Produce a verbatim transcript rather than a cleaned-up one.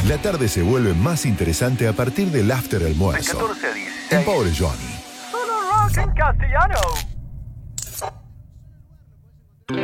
La tarde se vuelve más interesante a partir del after almuerzo. catorce a dieciséis. En Pobre Johnny. Solo rock en castellano.